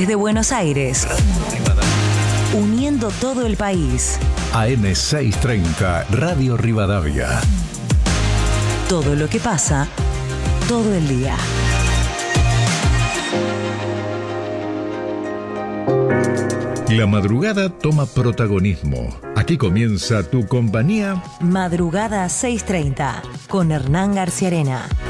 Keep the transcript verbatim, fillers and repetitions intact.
Desde Buenos Aires, uniendo todo el país. A M seiscientos treinta, Radio Rivadavia. Todo lo que pasa, todo el día. La madrugada toma protagonismo. Aquí comienza tu compañía. Madrugada seiscientos treinta, con Hernán García Arena.